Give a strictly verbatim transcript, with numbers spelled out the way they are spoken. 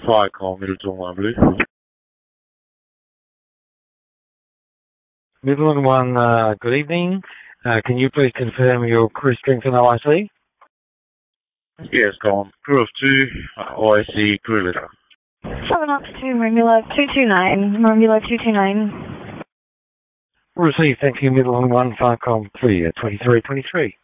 Firecom, Middleton one, Blue. Midland one, uh, good evening. Uh, can you please confirm your crew strength and O I C? Yes, go on. Crew of two, uh, O I C, crew leader. seven up to Marbula two two nine, Marbula two two nine. Received, thank you, Midland one, Firecom three, uh, twenty-three twenty-three.